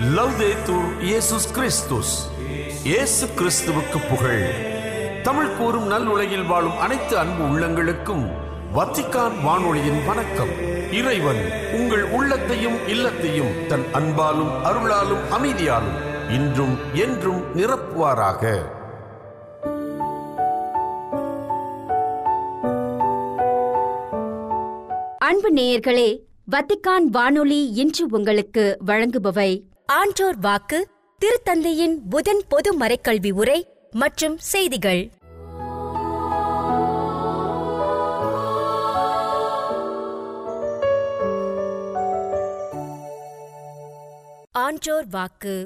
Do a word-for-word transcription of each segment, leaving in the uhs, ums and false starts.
லவ்தேத்தூர் இயேசுஸ் கிறிஸ்துஸ். இயேசு கிறிஸ்துவுக்கு புகழ். தமிழ் கூறும் நல் உலகில் வாழும் அனைத்து அன்பு உள்ளங்களுக்கும் வத்திக்கான் வானொலியின் வணக்கம். இறைவன் உங்கள் உள்ளத்தையும் இல்லத்தையும் தன் அன்பாலும் அருளாலும் அமைதியாலும் இன்றும் என்றும் நிரப்புவாராக. அன்பு நேயர்களே, வத்திக்கான் வானொலி இன்று உங்களுக்கு வழங்குபவை ஆன்றோர் வாக்கு, திருத்தந்தையின் புதன் பொது மறைக்கல்வி உரை மற்றும் செய்திகள். ஆன்றோர் வாக்கு.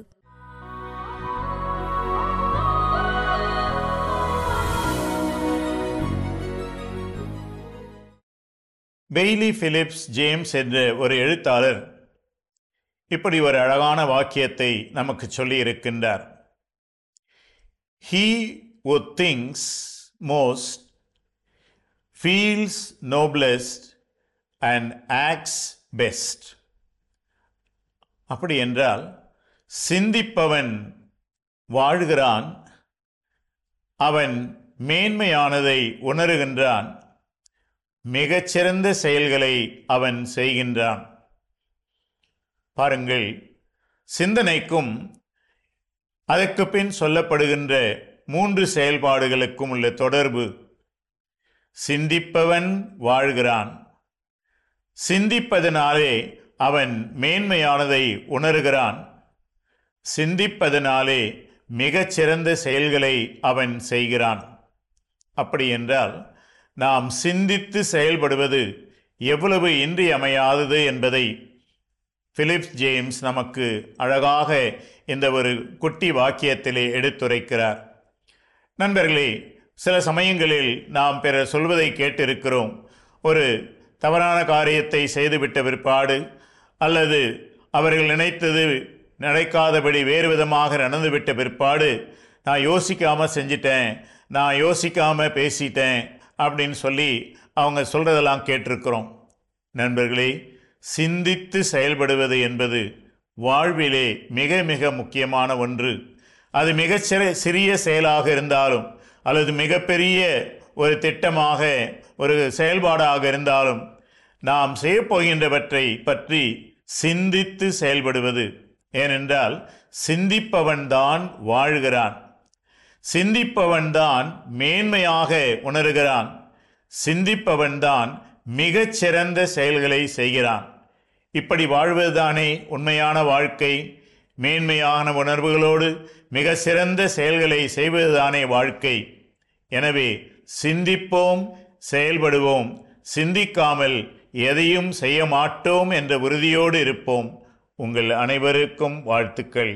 பெய்லி பிலிப்ஸ் ஜேம்ஸ் என்ற ஒரு எழுத்தாளர் இப்படி ஒரு அழகான வாக்கியத்தை நமக்கு சொல்லி இருக்கின்றார். He who thinks most feels noblest and acts best. அப்படி என்றால், சிந்திப்பவன் வாழ்கிறான், அவன் மேன்மையானதை உணர்கின்றான், மிகச்சிறந்த செயல்களை அவன் செய்கின்றான். பாருங்கள், சிந்தனைக்கும் அதற்கு பின் சொல்லப்படுகின்ற மூன்று செயல்பாடுகளுக்கும் உள்ள தொடர்பு. சிந்திப்பவன் வாழ்கிறான், சிந்திப்பதனாலே அவன் மேன்மையானதை உணர்கிறான், சிந்திப்பதனாலே மிகச்சிறந்த செயல்களை அவன் செய்கிறான். அப்படி என்றால், நாம் சிந்தித்து செயல்படுவது எவ்வளவு இன்றியமையாதது என்பதை பிலிப்ஸ் ஜேம்ஸ் நமக்கு அழகாக இந்த ஒரு குட்டி வாக்கியத்திலே எடுத்துரைக்கிறார். நண்பர்களே, சில சமயங்களில் நாம் பிறர் சொல்வதை கேட்டிருக்கிறோம். ஒரு தவறான காரியத்தை செய்துவிட்ட பிற்பாடு, அல்லது அவர்கள் நினைத்தது நடக்காதபடி வேறு விதமாக நடந்துவிட்ட பிற்பாடு, நான் யோசிக்காமல் செஞ்சிட்டேன், நான் யோசிக்காமல் பேசிட்டேன் அப்படின்னு சொல்லி அவங்க சொல்கிறதெல்லாம் கேட்டிருக்கிறோம். நண்பர்களே, சிந்தித்து செயல்படுவது என்பது வாழ்விலே மிக மிக முக்கியமான ஒன்று. அது மிக சிறிய செயலாக இருந்தாலும், அல்லது மிகப்பெரிய ஒரு திட்டமாக ஒரு செயல்பாடாக இருந்தாலும், நாம் செய்யப்போகின்றவற்றை பற்றி சிந்தித்து செயல்படுவது. ஏனென்றால், சிந்திப்பவன்தான் வாழ்கிறான், சிந்திப்பவன்தான் மேன்மையாக உணர்கிறான், சிந்திப்பவன்தான் மிகச்சிறந்த செயல்களை செய்கிறான். இப்படி வாழ்வதுதானே உண்மையான வாழ்க்கை. மேன்மையான உணர்வுகளோடு மிக சிறந்த செயல்களை செய்வதுதானே வாழ்க்கை. எனவே சிந்திப்போம், செயல்படுவோம். சிந்திக்காமல் எதையும் செய்ய மாட்டோம் என்ற உறுதியோடு இருப்போம். உங்கள் அனைவருக்கும் வாழ்த்துக்கள்.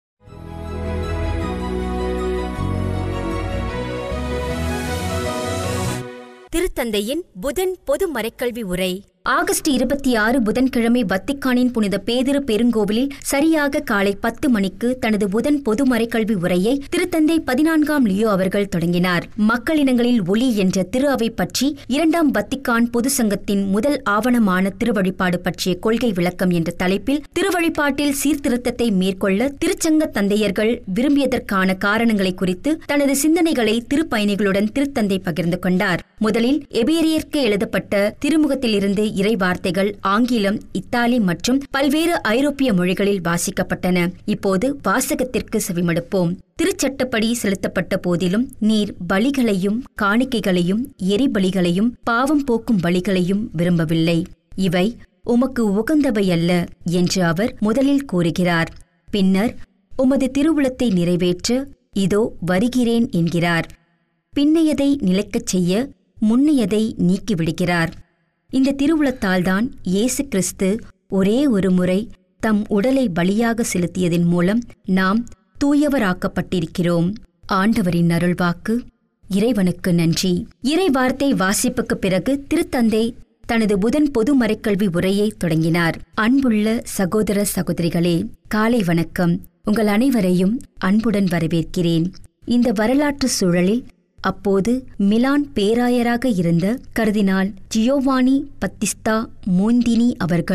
திருத்தந்தையின் புதன் பொது மறைக்கல்வி உரை. ஆகஸ்ட் இருபத்தி ஆறு புதன்கிழமை வத்திக்கானின் புனித பேதுரு பெருங்கோவிலில் சரியாக காலை பத்து மணிக்கு தனது புதன் பொது மறைக்கல்வி உரையை திருத்தந்தை பதினான்காம் லியோ அவர்கள் தொடங்கினார். மக்களினங்களில் ஒளி என்ற திரு அவை பற்றி இரண்டாம் வத்திக்கான் பொது சங்கத்தின் முதல் ஆவணமான திருவழிபாடு பற்றிய கொள்கை விளக்கம் என்ற தலைப்பில் திருவழிபாட்டில் சீர்திருத்தத்தை மேற்கொள்ள திருச்சங்க தந்தையர்கள் விரும்பியதற்கான காரணங்களை குறித்து தனது சிந்தனைகளை திருப்பயணிகளுடன் திருத்தந்தை பகிர்ந்து கொண்டார். முதலில் எபிரேயருக்கு எழுதப்பட்ட திருமுகத்திலிருந்து இறை வார்த்தைகள் ஆங்கிலம், இத்தாலி மற்றும் பல்வேறு ஐரோப்பிய மொழிகளில் வாசிக்கப்பட்டன. இப்போது வாசகத்திற்கு செவிமடுப்போம். திருச்சட்டப்படி செலுத்தப்பட்ட போதிலும் நீர் பலிகளையும் காணிக்கைகளையும் எரிபலிகளையும் பாவம் போக்கும் பலிகளையும் விரும்பவில்லை, இவை உமக்கு உகந்தவை அல்ல என்று அவர் முதலில் கூறுகிறார். பின்னர் உமது திருவுளத்தை நிறைவேற்ற இதோ வருகிறேன் என்கிறார். பின்னையதை நிலைக்கச் செய்ய முன்னையதை நீக்கிவிடுகிறார். இந்த திருவுளத்தால்தான் இயேசு கிறிஸ்து ஒரே ஒரு முறை தம் உடலை பலியாக செலுத்தியதன் மூலம் நாம் தூயவராக்கப்பட்டிருக்கிறோம். ஆண்டவரின் அருள்வாக்கு. இறைவனுக்கு நன்றி. இறை வார்த்தை வாசிப்புக்கு பிறகு திருத்தந்தை தனது புதன் பொது மறைக்கல்வி உரையை தொடங்கினார். அன்புள்ள சகோதர சகோதரிகளே, காலை வணக்கம். உங்கள் அனைவரையும் அன்புடன் வரவேற்கிறேன். இந்த வரலாற்று சூழலில் அப்போது மிலான் பேராயராக இருந்த கர்தினால் ஜியோவானி பத்திஸ்தா மோந்தினி அவர்கள்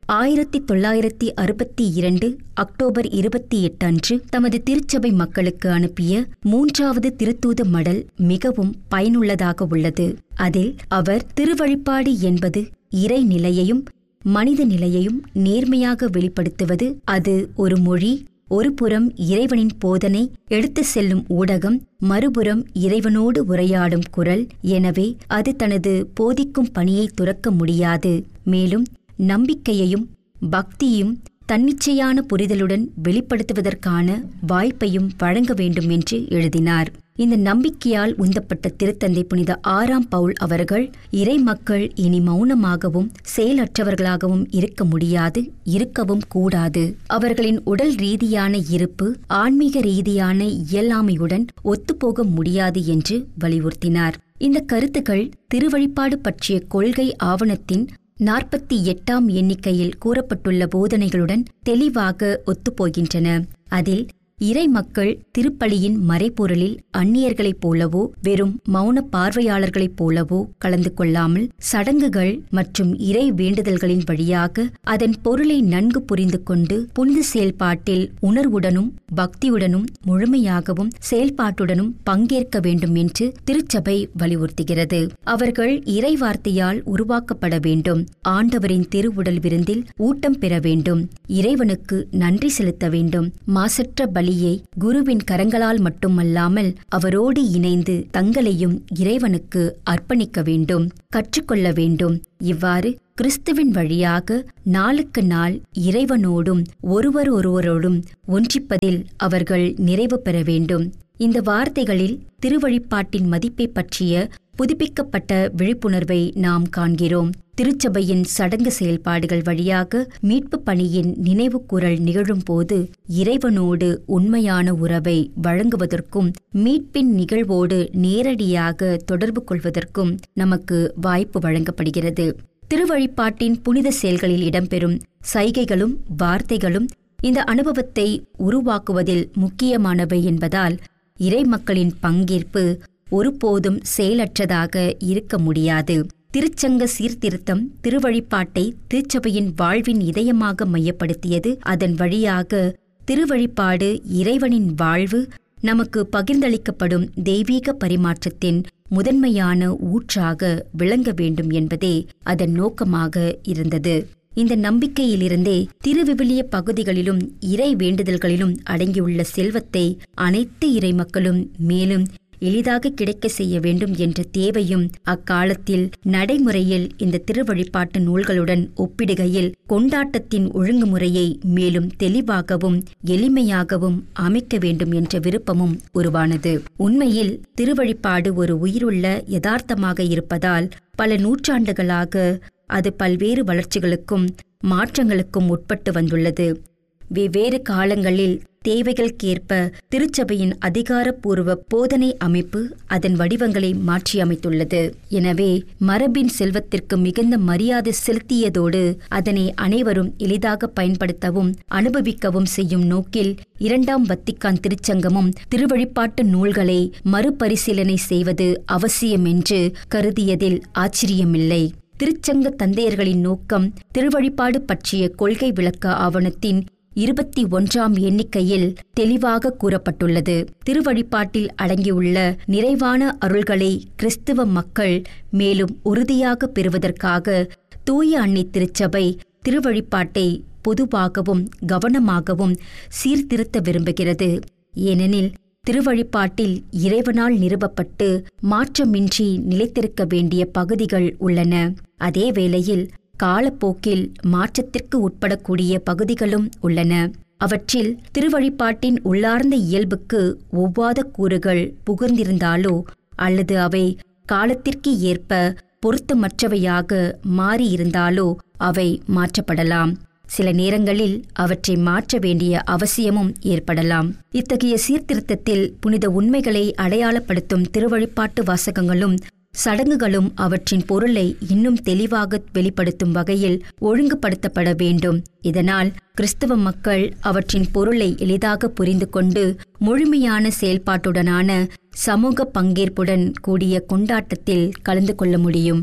ஆயிரத்தி தொள்ளாயிரத்தி அறுபத்தி இரண்டு அக்டோபர் இருபத்தி எட்டு அன்று தமது திருச்சபை மக்களுக்கு அனுப்பிய மூன்றாவது திருத்தூத மடல் மிகவும் பயனுள்ளதாக உள்ளது. அதில் அவர் திருவழிபாடு என்பது இறை நிலையையும் மனித நிலையையும் நேர்மையாக வெளிப்படுத்துவது. அது ஒரு மொழி, ஒரு புறம் இறைவனின் போதனை எடுத்து செல்லும் ஊடகம், மறுபுறம் இறைவனோடு உரையாடும் குரல். எனவே அது தனது போதிக்கும் பணியை துறக்க முடியாது. மேலும் நம்பிக்கையையும் பக்தியும் தன்னிச்சையான புரிதலுடன் வெளிப்படுத்துவதற்கான வாய்ப்பையும் வழங்க வேண்டும் என்று எழுதினார். இந்த நம்பிக்கையால் உந்தப்பட்ட திருத்தந்தை புனித ஆறாம் பவுல் அவர்கள், இறை மக்கள் இனி மௌனமாகவும் செயலற்றவர்களாகவும் இருக்க முடியாது, இருக்கவும் கூடாது. அவர்களின் உடல் ரீதியான இருப்பு ஆன்மீக ரீதியான இயலாமையுடன் ஒத்துப்போக முடியாது என்று வலியுறுத்தினார். இந்த கருத்துக்கள் திருவழிபாடு பற்றிய கொள்கை ஆவணத்தின் நாற்பத்தி எட்டாம் எண்ணிக்கையில் கூறப்பட்டுள்ள போதனைகளுடன் தெளிவாக ஒத்துப்போகின்றன. அதில் இறை மக்கள் திருப்பலியின் மறைபொருளில் அந்நியர்களைப் போலவோ வெறும் மௌன பார்வையாளர்களைப் போலவோ கலந்து கொள்ளாமல் சடங்குகள் மற்றும் இறை வேண்டுதல்களின் வழியாக அதன் பொருளை நன்கு புரிந்து கொண்டு புனித செயல்பாட்டில் உணர்வுடனும் பக்தியுடனும் முழுமையாகவும் செயல்பாட்டுடனும் பங்கேற்க வேண்டும் என்று திருச்சபை வலியுறுத்துகிறது. அவர்கள் இறை வார்த்தையால் உருவாக்கப்பட வேண்டும். ஆண்டவரின் திருவுடல் விருந்தில் ஊட்டம் பெற வேண்டும். இறைவனுக்கு நன்றி செலுத்த வேண்டும். மாசற்ற பலியை குருவின் கரங்களால் மட்டுமல்லாமல் அவரோடு இணைந்து தங்களையும் இறைவனுக்கு அர்ப்பணிக்க வேண்டும், கற்றுக்கொள்ள வேண்டும். இவ்வாறு கிறிஸ்துவின் வழியாக நாளுக்கு நாள் இறைவனோடும் ஒருவர் ஒருவரோடும் ஒன்றிப்பதில் அவர்கள் நிறைவு பெற வேண்டும். இந்த வார்த்தைகளில் திருவழிபாட்டின் மதிப்பை பற்றிய புதுப்பிக்கப்பட்ட விழிப்புணர்வை நாம் காண்கிறோம். திருச்சபையின் சடங்கு செயல்பாடுகள் வழியாக மீட்பு பணியின் நினைவு கூறல் நிகழும் போது இறைவனோடு உண்மையான உறவை வழங்குவதற்கும் மீட்பின் நிகழ்வோடு நேரடியாக தொடர்பு கொள்வதற்கும் நமக்கு வாய்ப்பு வழங்கப்படுகிறது. திருவழிபாட்டின் புனித செயல்களில் இடம்பெறும் சைகைகளும் வார்த்தைகளும் இந்த அனுபவத்தை உருவாக்குவதில் முக்கியமானவை என்பதால் இறை மக்களின் பங்கேற்பு ஒருபோதும் செயலற்றதாக இருக்க முடியாது. திருச்சங்க சீர்திருத்தம் திருவழிபாட்டை திருச்சபையின் வாழ்வின் இதயமாக மையப்படுத்தியது. அதன் வழியாக திருவழிபாடு இறைவனின் வாழ்வு நமக்கு பகிர்ந்தளிக்கப்படும் தெய்வீக பரிமாற்றத்தின் முதன்மையான ஊற்றாக விளங்க வேண்டும் என்பதே அதன் நோக்கமாக இருந்தது. இந்த நம்பிக்கையிலிருந்தே திருவிவிலிய பகுதிகளிலும் இறை வேண்டுதல்களிலும் அடங்கியுள்ள செல்வத்தை அனைத்து இறை மக்களும் மேலும் எளிதாக கிடைக்க செய்ய வேண்டும் என்ற தேவையும் அக்காலத்தில் நடைமுறையில் இந்த திருவழிபாட்டு நூல்களுடன் ஒப்பிடுகையில் கொண்டாட்டத்தின் ஒழுங்குமுறையை மேலும் தெளிவாகவும் எளிமையாகவும் அமைக்க வேண்டும் என்ற விருப்பமும் உருவானது. உண்மையில் திருவழிபாடு ஒரு உயிருள்ள யதார்த்தமாக இருப்பதால் பல நூற்றாண்டுகளாக அது பல்வேறு வளர்ச்சிகளுக்கும் மாற்றங்களுக்கும் உட்பட்டு வந்துள்ளது. வெவ்வேறு காலங்களில் தேவைகளுக்கேற்ப திருச்சபையின் அதிகாரப்பூர்வ போதனை அமைப்பு அதன் வடிவங்களை மாற்றியமைத்துள்ளது. எனவே மரபின் செல்வத்திற்கு மிகுந்த மரியாதை செலுத்தியதோடு அதனை அனைவரும் எளிதாக பயன்படுத்தவும் அனுபவிக்கவும் செய்யும் நோக்கில் இரண்டாம் வத்திக்கான் திருச்சங்கமும் திருவழிபாட்டு நூல்களை மறுபரிசீலனை செய்வது அவசியம் என்று கருதியதில் ஆச்சரியமில்லை. திருச்சங்க தந்தையர்களின் நோக்கம் திருவழிபாடு பற்றிய கொள்கை விளக்க ஆவணத்தின் இருபத்தி ஒன்றாம் எண்ணிக்கையில் தெளிவாக கூறப்பட்டுள்ளது. திருவழிபாட்டில் அடங்கியுள்ள நிறைவான அருள்களை கிறிஸ்துவ மக்கள் மேலும் உறுதியாக பெறுவதற்காக தூய அன்னை திருச்சபை திருவழிபாட்டை பொதுவாகவும் கவனமாகவும் சீர்திருத்த விரும்புகிறது. ஏனெனில் திருவழிபாட்டில் இறைவனால் நிறுவப்பட்டு மாற்றமின்றி நிலைத்திருக்க வேண்டிய பகுதிகள் உள்ளன. அதே வேளையில் காலப்போக்கில் மாற்றத்திற்கு உட்படக்கூடிய பகுதிகளும் உள்ளன. அவற்றில் திருவழிபாட்டின் உள்ளார்ந்த இயல்புக்கு ஒவ்வாத கூறுகள் புகுந்திருந்தாலோ அல்லது அவை காலத்திற்கு ஏற்ப பொருத்தமற்றவையாக மாறியிருந்தாலோ அவை மாற்றப்படலாம். சில நேரங்களில் அவற்றை மாற்ற வேண்டிய அவசியமும் ஏற்படலாம். இத்தகைய சீர்திருத்தத்தில் புனித உண்மைகளை அடையாளப்படுத்தும் திருவழிபாட்டு வாசகங்களும் சடங்குகளும் அவற்றின் பொருளை இன்னும் தெளிவாக வெளிப்படுத்தும் வகையில் ஒழுங்குபடுத்தப்பட வேண்டும். இதனால் கிறிஸ்தவ மக்கள் அவற்றின் பொருளை எளிதாக புரிந்து கொண்டு முழுமையான செயல்பாட்டுடனான சமூக பங்கேற்புடன் கூடிய கொண்டாட்டத்தில் கலந்து கொள்ள முடியும்.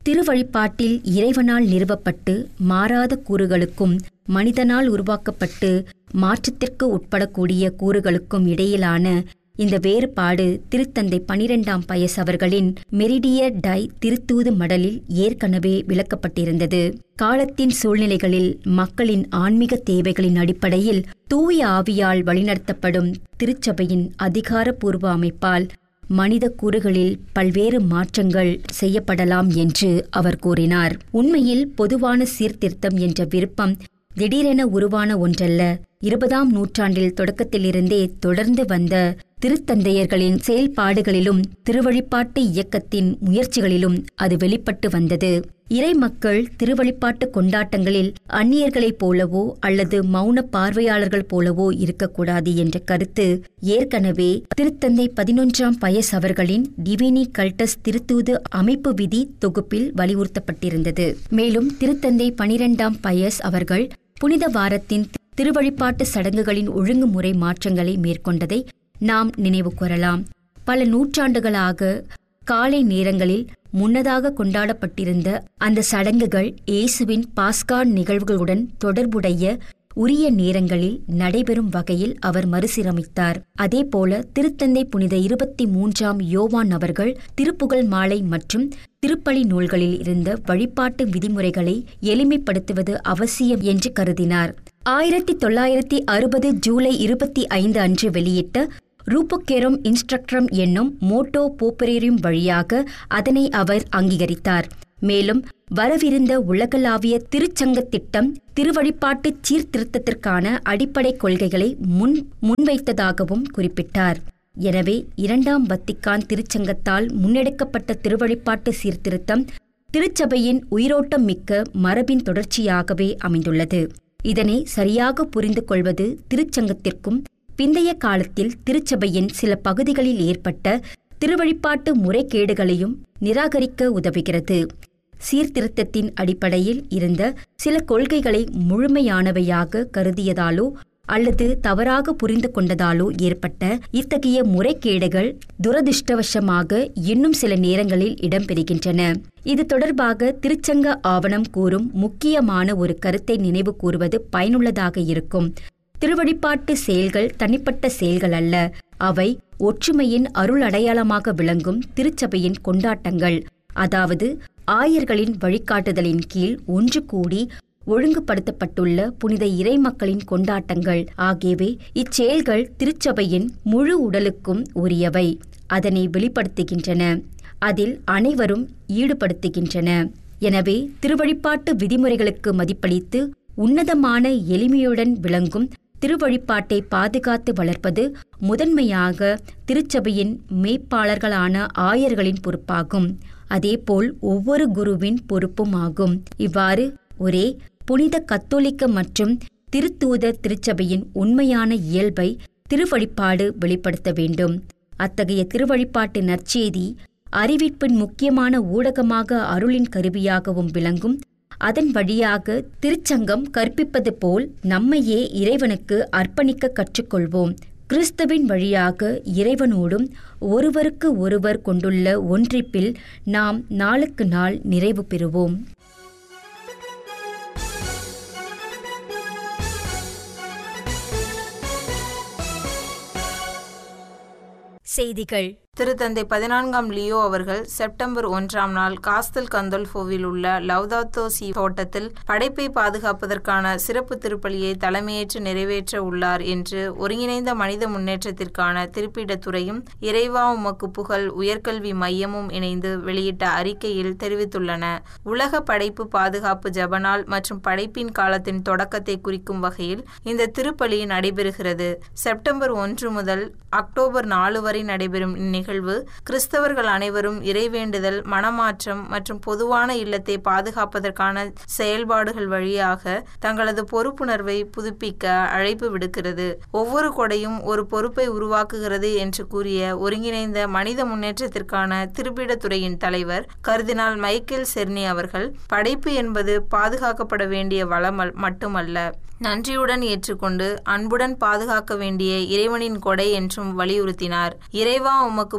திருவழிபாட்டில் இறைவனால் நிறுவப்பட்டு மாறாத கூறுகளுக்கும் மனிதனால் உருவாக்கப்பட்டு மாற்றத்திற்கு உட்படக்கூடிய கூறுகளுக்கும் இடையிலான இந்த வேறுபாடு திருத்தந்தை பனிரெண்டாம் பயஸ் அவர்களின் மெரிடியர் டை திருத்தூது மடலில் ஏற்கனவே விளக்கப்பட்டிருந்தது. காலத்தின் சூழ்நிலைகளில் மக்களின் ஆன்மீக தேவைகளின் அடிப்படையில் தூய ஆவியால் வழிநடத்தப்படும் திருச்சபையின் அதிகாரப்பூர்வ அமைப்பால் மனித கூறுகளில் பல்வேறு மாற்றங்கள் செய்யப்படலாம் என்று அவர் கூறினார். உண்மையில் பொதுவான சீர்திருத்தம் என்ற விருப்பம் திடீரென உருவான ஒன்றல்ல. இருபதாம் நூற்றாண்டில் தொடக்கத்திலிருந்தே தொடர்ந்து வந்த திருத்தந்தையர்களின் செயல்பாடுகளிலும் திருவழிபாட்டு இயக்கத்தின் முயற்சிகளிலும் அது வெளிப்பட்டு வந்தது. இறை மக்கள் திருவழிபாட்டு கொண்டாட்டங்களில் அந்நியர்களைப் போலவோ அல்லது மௌன பார்வையாளர்கள் போலவோ இருக்கக்கூடாது என்ற கருத்து ஏற்கனவே திருத்தந்தை பதினொன்றாம் பயஸ் அவர்களின் டிவினி கல்டஸ் திருத்தூது அமைப்பு விதி தொகுப்பில் வலியுறுத்தப்பட்டிருந்தது. மேலும் திருத்தந்தை பனிரெண்டாம் பயஸ் அவர்கள் புனித வாரத்தின் திருவழிபாட்டு சடங்குகளின் ஒழுங்குமுறை மாற்றங்களை மேற்கொண்டதை நாம் நினைவு கூறலாம். பல நூற்றாண்டுகளாக காலை நேரங்களில் முன்னதாக கொண்டாடப்பட்டிருந்த அந்த சடங்குகள் இயேசுவின் பாஸ்கா நிகழ்வுகளுடன் தொடர்புடைய உரிய நேரங்களில் நடைபெறும் வகையில் அவர் மறுசீரமைத்தார். அதேபோல திருத்தந்தை புனித இருபத்தி மூன்றாம் யோவான் அவர்கள் திருப்புகழ் மாலை மற்றும் திருப்பலி நூல்களில் இருந்த வழிபாட்டு விதிமுறைகளை எளிமைப்படுத்துவது அவசியம் என்று கருதினார். ஆயிரத்தி தொள்ளாயிரத்தி அறுபது ஜூலை இருபத்தி ஐந்து அன்று வெளியிட்ட ரூபோகேரம் இன்ஸ்ட்ரக்ட்ரம் என்னும் மோட்டோ போப்பரேரியம் வழியாக அதனை அவர் அங்கீகரித்தார். மேலும் வரவிருந்த உலகளாவிய திருச்சங்க திட்டம் திருவழிபாட்டு சீர்திருத்தத்திற்கான அடிப்படை கொள்கைகளை முன் முன்வைத்ததாகவும் குறிப்பிட்டார். எனவே இரண்டாம் வத்திக்கான் திருச்சங்கத்தால் முன்னெடுக்கப்பட்ட திருவழிபாட்டு சீர்திருத்தம் திருச்சபையின் உயிரோட்டம் மிக்க மரபின் தொடர்ச்சியாகவே அமைந்துள்ளது. இதனை சரியாக புரிந்து கொள்வது திருச்சங்கத்திற்கும் பிந்தைய காலத்தில் திருச்சபையின் சில பகுதிகளில் ஏற்பட்ட திருவழிபாட்டு முறைகேடுகளையும் நிராகரிக்க உதவுகிறது. சீர்திருத்தத்தின் அடிப்படையில் இருந்த சில கொள்கைகளை முழுமையானவையாக கருதியதாலோ அல்லது தவறாக புரிந்து கொண்டதாலோ ஏற்பட்ட இத்தகைய முறைகேடுகள் துரதிருஷ்டவசமாக இன்னும் சில நேரங்களில் இடம்பெறுகின்றன. இது தொடர்பாக திருச்சங்க ஆவணம் கூறும் முக்கியமான ஒரு கருத்தை நினைவு கூறுவது பயனுள்ளதாக இருக்கும். திருவழிபாட்டு செயல்கள் தனிப்பட்ட செயல்கள் அல்ல, அவை ஒற்றுமையின் அருள் அடையாளமாக விளங்கும் திருச்சபையின் கொண்டாட்டங்கள். அதாவது ஆயர்களின் வழிகாட்டுதலின் கீழ் ஒன்று கூடி ஒழுங்குபடுத்தப்பட்டுள்ள புனித இறை மக்களின் கொண்டாட்டங்கள் ஆகியவை இச்செயல்கள் திருச்சபையின் முழு உடலுக்கும் உரியவை. அதனை வெளிப்படுத்துகின்றன, அதில் அனைவரும் ஈடுபடுத்துகின்றன. எனவே திருவழிபாட்டு விதிமுறைகளுக்கு மதிப்பளித்து உன்னதமான எளிமையுடன் விளங்கும் திருவழிபாட்டை பாதுகாத்து வளர்ப்பது முதன்மையாக திருச்சபையின் மேய்ப்பாளர்களான ஆயர்களின் பொறுப்பாகும். அதேபோல் ஒவ்வொரு குருவின் பொறுப்பும் ஆகும். இவ்வாறு ஒரே புனித கத்தோலிக்க மற்றும் திருத்தூத திருச்சபையின் உண்மையான இயல்பை திருவழிபாடு வெளிப்படுத்த வேண்டும். அத்தகைய திருவழிபாட்டு நற்செய்தி அறிவிப்பின் முக்கியமான ஊடகமாக அருளின் கருவியாகவும் விளங்கும். அதன் வழியாக திருச்சங்கம் கற்பிப்பது போல் நம்மையே இறைவனுக்கு அர்ப்பணிக்க கற்றுக்கொள்வோம். கிறிஸ்துவின் வழியாக இறைவனோடும் ஒருவருக்கு ஒருவர் கொண்டுள்ள ஒன்றிப்பில் நாம் நாளுக்கு நாள் நிறைவு பெறுவோம். செய்திகள். திருத்தந்தை பதினான்காம் லியோ அவர்கள் செப்டம்பர் ஒன்றாம் நாள் காஸ்தல் கந்தோல்ஃபோவில் உள்ள லவ்தாத்தோ சி தோட்டத்தில் படைப்பை பாதுகாப்பதற்கான சிறப்பு திருப்பலியை தலைமையேற்று நிறைவேற்ற உள்ளார் என்று ஒருங்கிணைந்த மனித முன்னேற்றத்திற்கான திருப்பிடத்துறையும் இறைவா உமக்கு புகழ் உயர்கல்வி மையமும் இணைந்து வெளியிட்ட அறிக்கையில் தெரிவித்துள்ளன. உலக படைப்பு பாதுகாப்பு ஜபநாள் மற்றும் படைப்பின் காலத்தின் தொடக்கத்தை குறிக்கும் வகையில் இந்த திருப்பலி நடைபெறுகிறது. செப்டம்பர் ஒன்று முதல் அக்டோபர் நாலு வரை நடைபெறும் இந்நிகழ்வு கிறிஸ்தவர்கள் அனைவரும் இறைவேண்டுதல், மனமாற்றம் மற்றும் பொதுவான இல்லத்தை பாதுகாப்பதற்கான செயல்பாடுகள் வழியாக தங்களது பொறுப்புணர்வை புதுப்பிக்க அழைப்பு விடுக்கிறது. ஒவ்வொரு கொடையும் ஒரு பொறுப்பை உருவாக்குகிறது என்று கூறிய ஒருங்கிணைந்த மனித முன்னேற்றத்திற்கான திருப்பிடத்துறையின் தலைவர் கர்தினால் மைக்கேல் செர்னி அவர்கள், படைப்பு என்பது பாதுகாக்கப்பட வேண்டிய வளம் மட்டுமல்ல, நன்றியுடன் ஏற்றுக்கொண்டு அன்புடன் பாதுகாக்க வேண்டிய இறைவனின் கொடை என்றும் வலியுறுத்தினார். இறைவா உமக்கு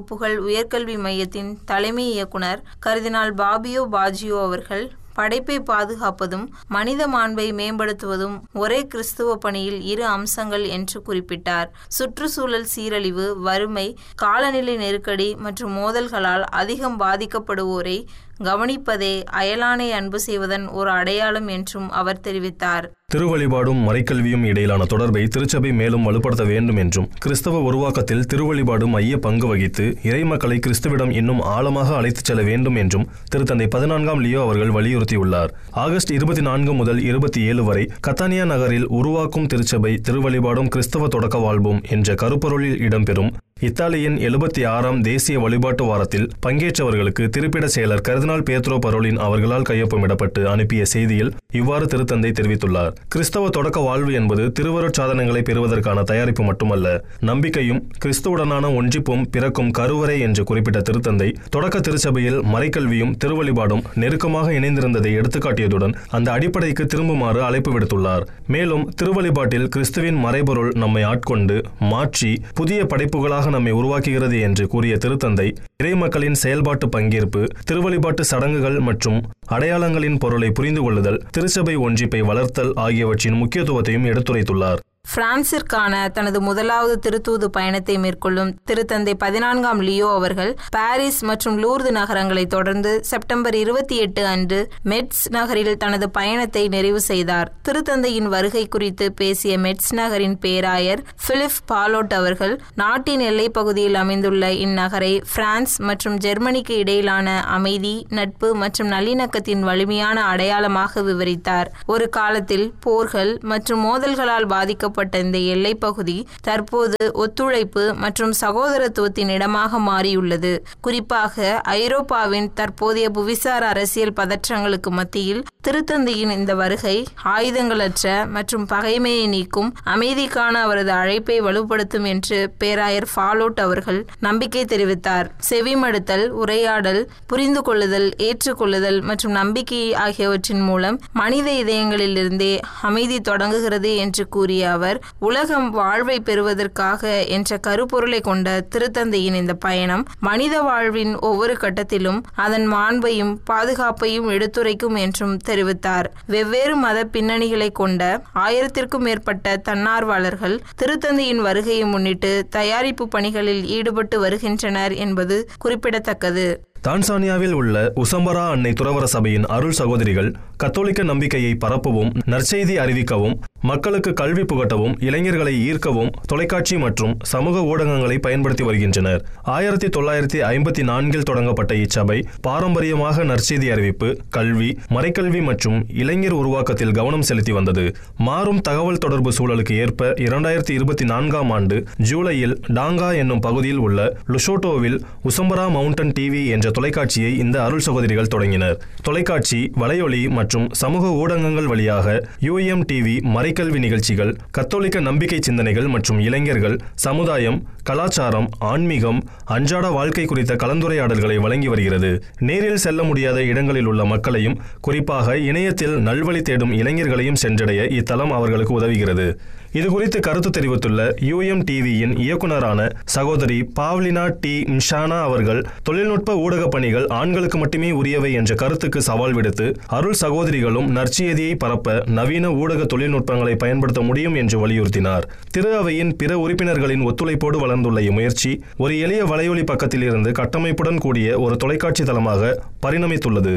வகுப்புகள் உயர்கல்வி மையத்தின் தலைமை இயக்குனர் கர்தினால் பாபியோ பாஜியோ அவர்கள் படைப்பை பாதுகாப்பதும் மனித மாண்பை மேம்படுத்துவதும் ஒரே கிறிஸ்துவ பணியில் இரு அம்சங்கள் என்று குறிப்பிட்டார். சுற்றுச்சூழல் சீரழிவு, வறுமை, காலநிலை நெருக்கடி மற்றும் மோதல்களால் அதிகம் பாதிக்கப்படுவோரை கவனிப்பதே அயலானை அன்பு செய்வதன் ஒரு அடையாளம் என்றும் அவர் தெரிவித்தார். திருவழிபாடும் மறைக்கல்வியும் இடையிலான தொடர்பை திருச்சபை மேலும் வலுப்படுத்த வேண்டும் என்றும், கிறிஸ்தவ உருவாக்கத்தில் திருவழிபாடு மைய பங்கு வகித்து இறைமக்களை கிறிஸ்துவிடம் இன்னும் ஆழமாக அழைத்துச் செல்ல வேண்டும் என்றும் திருத்தந்தை பதினான்காம் லியோ அவர்கள் வலியுறுத்தியுள்ளார். ஆகஸ்ட் இருபத்தி நான்கு முதல் இருபத்தி ஏழு வரை கத்தானியா நகரில் உருவாக்கும் திருச்சபை திருவழிபாடும் கிறிஸ்தவ தொடக்க வாழ்வும் என்ற கருப்பொருளில் இடம்பெறும் இத்தாலியின் எழுபத்தி ஆறாம் தேசிய வழிபாட்டு வாரத்தில் பங்கேற்றவர்களுக்கு திருப்பிட செயலர் கர்தினால் பேத்ரோ பரோலின் அவர்களால் கையொப்பமிடப்பட்டு அனுப்பிய செய்தியில் இவ்வாறு திருத்தந்தை தெரிவித்துள்ளார். கிறிஸ்தவ தொடக்க வாழ்வு என்பது திருவருட் சாதனங்களை பெறுவதற்கான தயாரிப்பு மட்டுமல்ல, நம்பிக்கையும் கிறிஸ்துவுடனான ஒன்றிப்பும் பிறக்கும் கருவறை என்று குறிப்பிட்ட திருத்தந்தை, தொடக்க திருச்சபையில் மறைக்கல்வியும் திருவழிபாடும் நெருக்கமாக இணைந்திருந்ததை எடுத்துக்காட்டியதுடன் அந்த அடிப்படைக்கு திரும்புமாறு அழைப்பு விடுத்துள்ளார். மேலும் திருவழிபாட்டில் கிறிஸ்துவின் மறைபொருள் நம்மை ஆட்கொண்டு மாற்றி புதிய படைப்புகளாக நம்மை உருவாக்குகிறது என்று கூறிய திருத்தந்தை, இறைமக்களின் செயல்பாட்டு பங்கேற்பு, திருவழிபாட்டு சடங்குகள் மற்றும் அடையாளங்களின் பொருளை புரிந்து கொள்ளுதல், திருச்சபை ஒன்றிப்பை வளர்த்தல் ஆகியவற்றின் முக்கியத்துவத்தையும் எடுத்துரைத்துள்ளார். பிரான்சிற்கான தனது முதலாவது திருத்தூது பயணத்தை மேற்கொள்ளும் திருத்தந்தை பதினான்காம் லியோ அவர்கள் பாரிஸ் மற்றும் லூர்து நகரங்களை தொடர்ந்து செப்டம்பர் இருபத்தி எட்டு அன்று மெட்ஸ் நகரில் தனது பயணத்தை நிறைவு செய்தார். திருத்தந்தையின் வருகை குறித்து பேசிய மெட்ஸ் நகரின் பேராயர் பிலிப் பாலோட் அவர்கள், நாட்டின் எல்லைப் பகுதியில் அமைந்துள்ள இந்நகரை பிரான்ஸ் மற்றும் ஜெர்மனிக்கு இடையிலான அமைதி, நட்பு மற்றும் நல்லிணக்கத்தின் வலிமையான அடையாளமாக விவரித்தார். ஒரு காலத்தில் போர்கள் மற்றும் மோதல்களால் பாதிக்க இந்த எல்லைப் பகுதி தற்போது ஒத்துழைப்பு மற்றும் சகோதரத்துவத்தின் இடமாக மாறியுள்ளது. குறிப்பாக ஐரோப்பாவின் தற்போதைய புவிசார் அரசியல் பதற்றங்களுக்கு மத்தியில் திருத்தந்தையின் இந்த வருகை ஆயுதங்களற்ற மற்றும் பகைமையை நீக்கும் அமைதிக்கான அவரது அழைப்பை வலுப்படுத்தும் என்று பேராயர் ஃபாலோட் அவர்கள் நம்பிக்கை தெரிவித்தார். செவிமடுத்தல், உரையாடல், புரிந்து கொள்ளுதல், ஏற்றுக்கொள்ளுதல் மற்றும் நம்பிக்கை ஆகியவற்றின் மூலம் மனித இதயங்களிலிருந்தே அமைதி தொடங்குகிறது என்று கூறிய அவர், உலகம் வாழ்வை பெறுவதற்காக என்ற கருப்பொருளை கொண்ட திருத்தந்தையின் இந்த பயணம் மனித வாழ்வின் ஒவ்வொரு கட்டத்திலும் அதன் மாண்பையும் பாதுகாப்பையும் எடுத்துரைக்கும் என்றும் தெரிவித்தார். வெவ்வேறு மத பின்னணிகளை கொண்ட ஆயிரத்திற்கும் மேற்பட்ட தன்னார்வலர்கள் திருத்தந்தையின் வருகையை முன்னிட்டு தயாரிப்பு பணிகளில் ஈடுபட்டு வருகின்றனர் என்பது குறிப்பிடத்தக்கது. தான்சானியாவில் உள்ள உசம்பரா அன்னை துறவர சபையின் அருள் சகோதரிகள் கத்தோலிக்க நம்பிக்கையை பரப்பவும், நற்செய்தி அறிவிக்கவும், மக்களுக்கு கல்வி புகட்டவும், இளைஞர்களை ஈர்க்கவும் தொலைக்காட்சி மற்றும் சமூக ஊடகங்களை பயன்படுத்தி வருகின்றனர். ஆயிரத்தி தொள்ளாயிரத்தி ஐம்பத்தி நான்கில் தொடங்கப்பட்ட இச்சபை பாரம்பரியமாக நற்செய்தி அறிவிப்பு, கல்வி, மறைக்கல்வி மற்றும் இளைஞர் உருவாக்கத்தில் கவனம் செலுத்தி வந்தது. மாறும் தகவல் தொடர்பு சூழலுக்கு ஏற்ப இரண்டாயிரத்தி இருபத்தி நான்காம் ஆண்டு ஜூலையில் டாங்கா என்னும் பகுதியில் உள்ள லுஷோட்டோவில் உசம்பரா மவுண்டன் டிவி என்ற தொலைக்காட்சியை இந்த அருள் சகோதரிகள் தொடங்கினர். தொலைக்காட்சி, வலையொலி மற்றும் சமூக ஊடகங்கள் வழியாக யூஎம் டிவி மறைக்கல்வி நிகழ்ச்சிகள், கத்தோலிக்க நம்பிக்கை சிந்தனைகள் மற்றும் இளைஞர்கள், சமுதாயம், கலாச்சாரம், ஆன்மீகம், அன்றாட வாழ்க்கை குறித்த கலந்துரையாடல்களை வழங்கி வருகிறது. நேரில் செல்ல முடியாத இடங்களில் உள்ள மக்களையும், குறிப்பாக இணையத்தில் நல்வழி தேடும் இளைஞர்களையும் சென்றடைய இத்தலம் அவர்களுக்கு உதவுகிறது. இதுகுறித்து கருத்து தெரிவித்துள்ள யூஎம் டிவியின் இயக்குநரான சகோதரி பாவ்லினா டி மிஷானா அவர்கள், தொழில்நுட்ப ஊடக பணிகள் ஆண்களுக்கு மட்டுமே உரியவை என்ற கருத்துக்கு சவால் விடுத்து, அருள் சகோதரிகளும் நற்செய்தியை பரப்ப நவீன ஊடக தொழில்நுட்பங்களை பயன்படுத்த முடியும் என்று வலியுறுத்தினார். திரு அவையின் பிற உறுப்பினர்களின் ஒத்துழைப்போடு வளர்ந்துள்ள இம்முயற்சி ஒரு எளிய வலையொலி பக்கத்தில் இருந்து கட்டமைப்புடன் கூடிய ஒரு தொலைக்காட்சி தளமாக பரிணமித்துள்ளது.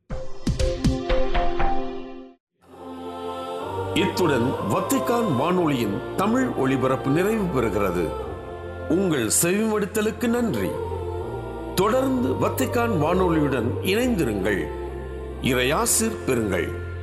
இத்துடன் வத்திக்கான் வானொலியின் தமிழ் ஒளிபரப்பு நிறைவு பெறுகிறது. உங்கள் செவிமடுத்தலுக்கு நன்றி. தொடர்ந்து வத்திக்கான் வானொலியுடன் இணைந்திருங்கள். இறையாசிர் பெறுங்கள்.